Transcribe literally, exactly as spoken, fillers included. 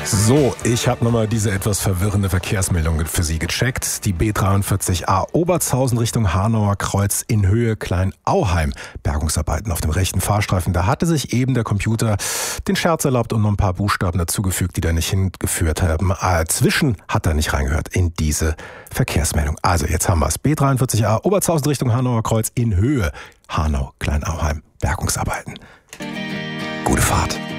So, ich habe nochmal diese etwas verwirrende Verkehrsmeldung für Sie gecheckt. Die B dreiundvierzig A Obertshausen Richtung Hanauer Kreuz in Höhe Kleinauheim. Bergungsarbeiten auf dem rechten Fahrstreifen. Da hatte sich eben der Computer den Scherz erlaubt und noch ein paar Buchstaben dazugefügt, die da nicht hingeführt haben. Äh, zwischen hat er nicht reingehört in diese Verkehrsmeldung. Also jetzt haben wir es. B dreiundvierzig A Obertshausen Richtung Hanauer Kreuz in Höhe Hanau Kleinauheim. Bergungsarbeiten. Gute Fahrt.